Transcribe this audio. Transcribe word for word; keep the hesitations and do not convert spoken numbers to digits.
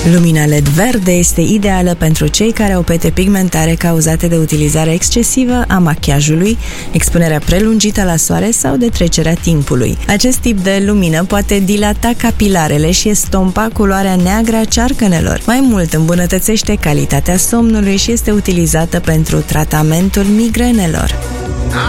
Lumina L E D verde este ideală pentru cei care au pete pigmentare cauzate de utilizarea excesivă a machiajului, expunerea prelungită la soare sau de trecerea timpului. Acest tip de lumină poate dilata capilarele și estompa culoarea neagră a cearcănelor. Mai mult, îmbunătățește calitatea somnului și este utilizată pentru tratamentul migrenelor.